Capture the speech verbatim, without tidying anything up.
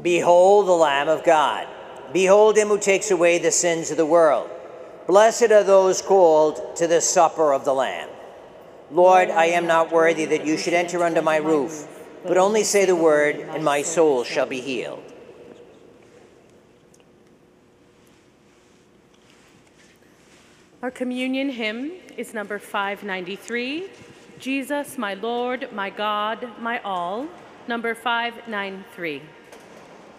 Behold the Lamb of God. Behold him who takes away the sins of the world. Blessed are those called to the supper of the Lamb. Lord, I am not worthy that you should enter under my roof, but only say the word, and my soul shall be healed. Our communion hymn is number five ninety-three, Jesus, my Lord, my God, my all, number five ninety-three.